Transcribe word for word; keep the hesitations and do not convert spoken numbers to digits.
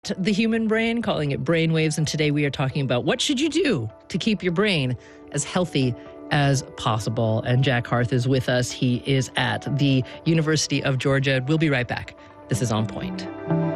The human brain, calling it brainwaves, and today we are talking about what should you do to keep your brain as healthy as possible. And Jack Harth is with us. He is at the University of Georgia. We'll be right back. This is On Point.